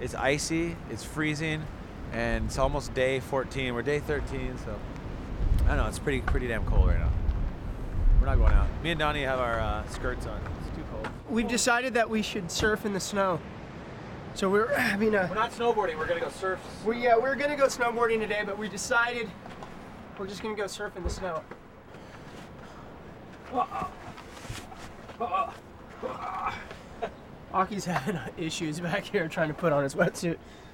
It's icy, it's freezing, and it's almost day 14. We're day 13, so I don't know. It's pretty damn cold right now. We're not going out. Me and Donnie have our skirts on. It's too cold. We've decided that we should surf in the snow. So we're not snowboarding. We're gonna go surf. We're gonna go snowboarding today, but we decided we're just gonna go surf in the snow. Aki's having issues back here trying to put on his wetsuit.